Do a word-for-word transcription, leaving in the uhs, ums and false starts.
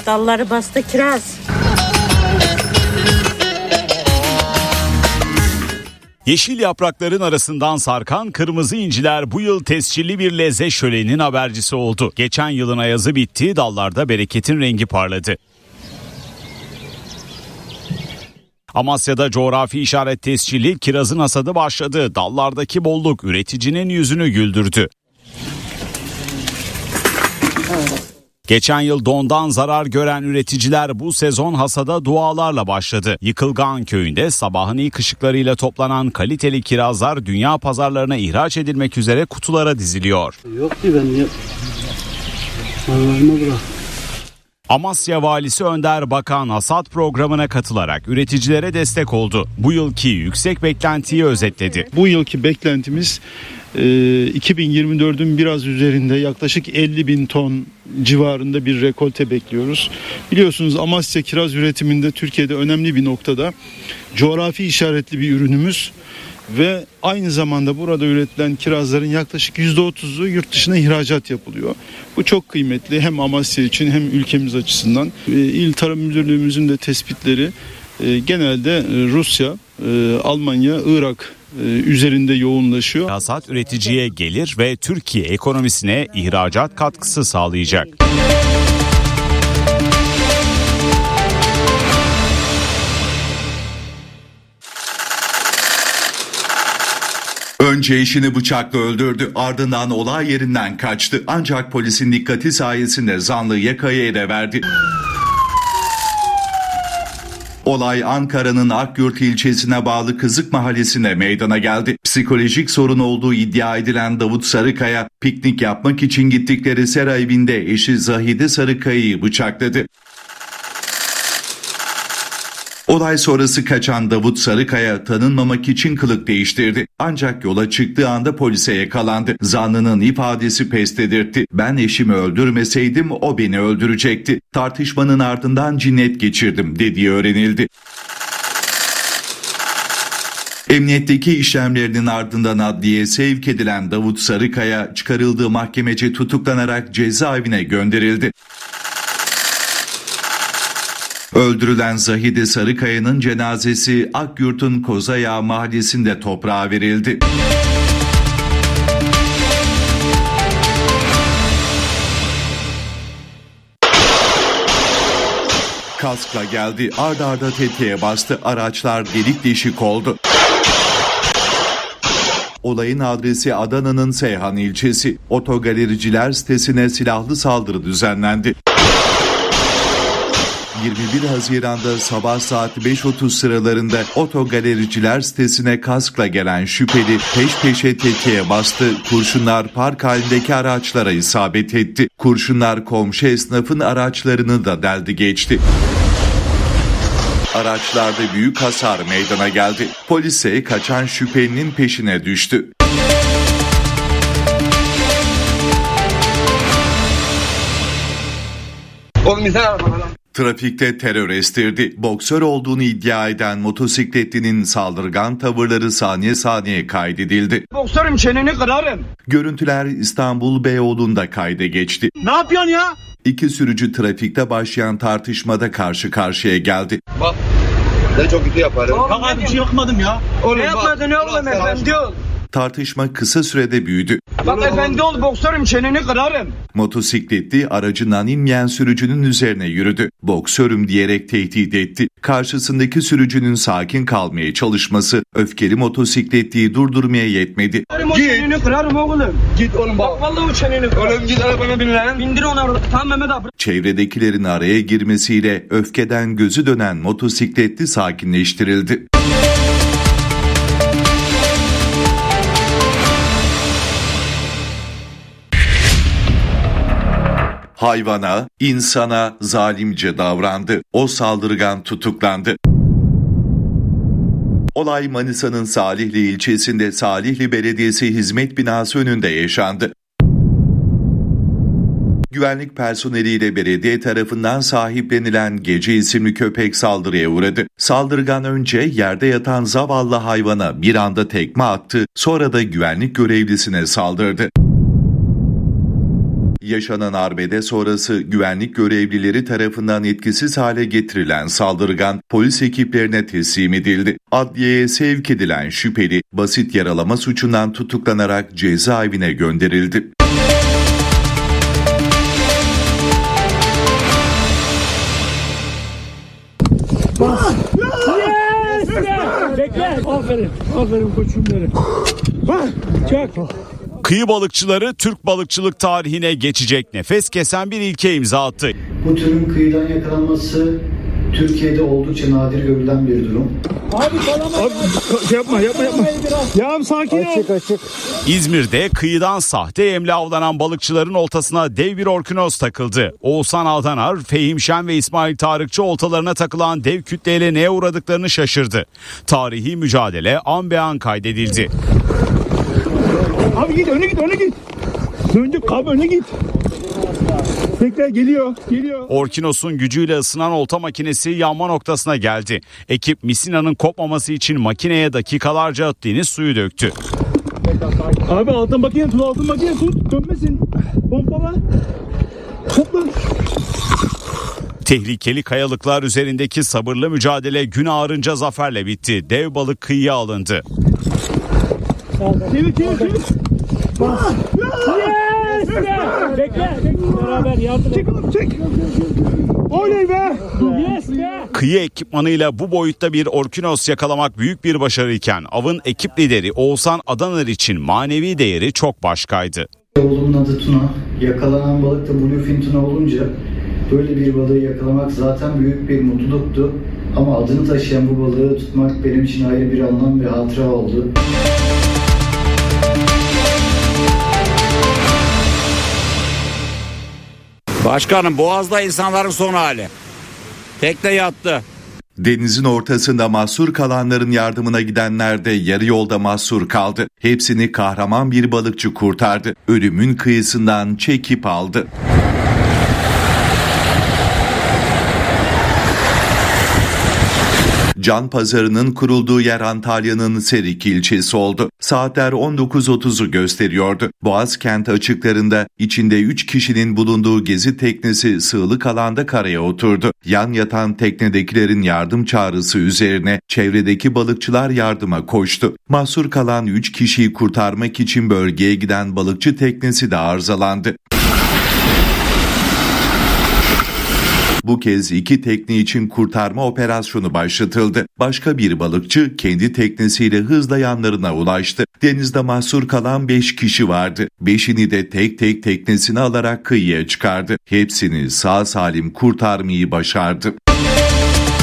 dalları bastı kiraz. Yeşil yaprakların arasından sarkan kırmızı inciler bu yıl tescilli bir lezzet şöleninin habercisi oldu. Geçen yılın ayazı bitti, dallarda bereketin rengi parladı. Amasya'da coğrafi işaret tescilli kirazın hasadı başladı. Dallardaki bolluk üreticinin yüzünü güldürdü. Geçen yıl dondan zarar gören üreticiler bu sezon hasada dualarla başladı. Yıkılgan köyünde sabahın ilk ışıklarıyla toplanan kaliteli kirazlar dünya pazarlarına ihraç edilmek üzere kutulara diziliyor. Yok ki ben ya. Allah'ıma bırak. Amasya Valisi Önder Bakan hasat programına katılarak üreticilere destek oldu. Bu yılki yüksek beklentiyi özetledi. Bu yılki beklentimiz iki bin yirmi dördün biraz üzerinde yaklaşık elli bin ton civarında bir rekolte bekliyoruz. Biliyorsunuz Amasya kiraz üretiminde Türkiye'de önemli bir noktada, coğrafi işaretli bir ürünümüz ve aynı zamanda burada üretilen kirazların yaklaşık yüzde otuzu yurt dışına ihracat yapılıyor. Bu çok kıymetli hem Amasya için hem ülkemiz açısından. İl Tarım Müdürlüğümüzün de tespitleri genelde Rusya, Almanya, Irak üzerinde yoğunlaşıyor. Hasat üreticiye gelir ve Türkiye ekonomisine ihracat katkısı sağlayacak. Önce eşini bıçakla öldürdü, ardından olay yerinden kaçtı. Ancak polisin dikkati sayesinde zanlı yakaya ele verdi. Olay Ankara'nın Akyurt ilçesine bağlı Kızık Mahallesi'nde meydana geldi. Psikolojik sorun olduğu iddia edilen Davut Sarıkaya, piknik yapmak için gittikleri sera evinde eşi Zahide Sarıkaya'yı bıçakladı. Olay sonrası kaçan Davut Sarıkaya tanınmamak için kılık değiştirdi. Ancak yola çıktığı anda polise yakalandı. Zanlının ifadesi pes dedirtti. Ben eşimi öldürmeseydim o beni öldürecekti. Tartışmanın ardından cinnet geçirdim dediği öğrenildi. Emniyetteki işlemlerinin ardından adliyeye sevk edilen Davut Sarıkaya çıkarıldığı mahkemece tutuklanarak cezaevine gönderildi. Öldürülen Zahide Sarıkaya'nın cenazesi Akyurt'un Kozayağı mahallesinde toprağa verildi. Kaskla geldi, ard arda tetiğe bastı, araçlar delik deşik oldu. Olayın adresi Adana'nın Seyhan ilçesi. Otogalericiler sitesine silahlı saldırı düzenlendi. yirmi bir Haziran'da sabah saat beş otuz sıralarında otogalericiler sitesine kaskla gelen şüpheli peş peşe tetiğe bastı. Kurşunlar park halindeki araçlara isabet etti. Kurşunlar komşu esnafın araçlarını da deldi geçti. Araçlarda büyük hasar meydana geldi. Polis ise kaçan şüphelinin peşine düştü. Trafikte terör estirdi. Boksör olduğunu iddia eden motosikletlinin saldırgan tavırları saniye saniye kaydedildi. Boksörüm, çeneni kırarım. Görüntüler İstanbul Beyoğlu'nda kayda geçti. Ne yapıyorsun ya? İki sürücü trafikte başlayan tartışmada karşı karşıya geldi. Bak, ben çok kötü yaparım. Bak abi, bir şey yapmadım ya. Oğlum, ne yapmadın oğlum, efendi ol. Tartışma kısa sürede büyüdü. Bak efendi ol, boksörüm, çeneni kırarım. Motosikletli aracından inmeyen sürücünün üzerine yürüdü. Boksörüm diyerek tehdit etti. Karşısındaki sürücünün sakin kalmaya çalışması öfkeli motosikletliyi durdurmaya yetmedi. Git. Çeneni kırarım oğlum. Git oğlum bak. Bak vallahi o çeneni kırarım. Oğlum git arabana bin lan. Bindir onu. Tamam Mehmet abi. Çevredekilerin araya girmesiyle öfkeden gözü dönen motosikletli sakinleştirildi. Hayvana, insana zalimce davrandı. O saldırgan tutuklandı. Olay Manisa'nın Salihli ilçesinde Salihli Belediyesi Hizmet Binası önünde yaşandı. Güvenlik personeliyle belediye tarafından sahiplenilen Gece isimli köpek saldırıya uğradı. Saldırgan önce yerde yatan zavallı hayvana bir anda tekme attı, sonra da güvenlik görevlisine saldırdı. Yaşanan arbede sonrası güvenlik görevlileri tarafından etkisiz hale getirilen saldırgan polis ekiplerine teslim edildi. Adliyeye sevk edilen şüpheli basit yaralama suçundan tutuklanarak cezaevine gönderildi. Bekle. Aferin. Aferin koçum benim. Bak. Çak. Kıyı balıkçıları Türk balıkçılık tarihine geçecek nefes kesen bir ilke imza attı. Bu türün kıyıdan yakalanması Türkiye'de oldukça nadir görülen bir durum. Abi kalama. Abi, yapma yapma yapma. Ya sakin ol. Açık açık. İzmir'de kıyıdan sahte yemle avlanan balıkçıların oltasına dev bir orkinos takıldı. Oğuzhan Aldanar, Fehim Şen ve İsmail Tarıkçı oltalarına takılan dev kütleyle neye uğradıklarını şaşırdı. Tarihi mücadele an be an kaydedildi. Abi git öne git öne git. Döndük abi öne git. Bekle geliyor geliyor. Orkinos'un gücüyle ısınan olta makinesi yanma noktasına geldi. Ekip misinanın kopmaması için makineye dakikalarca deniz suyu döktü. Abi altın makine tut altın makine tut dönmesin. Pompala. Topla. Tehlikeli kayalıklar üzerindeki sabırlı mücadele gün ağarınca zaferle bitti. Dev balık kıyıya alındı. Çevir çevir çevir. Bas. Yes! Bekle. Beraber yardım. Çek oğlum çek. Oley be. Yes be. Kıyı ekipmanıyla bu boyutta bir orkinos yakalamak büyük bir başarıyken avın ekip lideri Oğuzhan Adanar için manevi değeri çok başkaydı. Oğlumun adı Tuna. Yakalanan balık da Bluefin Tuna olunca böyle bir balığı yakalamak zaten büyük bir mutluluktu. Ama adını taşıyan bu balığı tutmak benim için ayrı bir anlam ve hatıra oldu. Başkanım Boğaz'da insanların son hali. Tekne yattı. Denizin ortasında mahsur kalanların yardımına gidenler de yarı yolda mahsur kaldı. Hepsini kahraman bir balıkçı kurtardı. Ölümün kıyısından çekip aldı. Can pazarının kurulduğu yer Antalya'nın Serik ilçesi oldu. Saatler on dokuz otuzu gösteriyordu. Boğazkent açıklarında içinde üç kişinin bulunduğu gezi teknesi sığlık alanda karaya oturdu. Yan yatan teknedekilerin yardım çağrısı üzerine çevredeki balıkçılar yardıma koştu. Mahsur kalan üç kişiyi kurtarmak için bölgeye giden balıkçı teknesi de arızalandı. Bu kez iki tekne için kurtarma operasyonu başlatıldı. Başka bir balıkçı kendi teknesiyle hızla yanlarına ulaştı. Denizde mahsur kalan beş kişi vardı. Beşini de tek tek teknesine alarak kıyıya çıkardı. Hepsini sağ salim kurtarmayı başardı.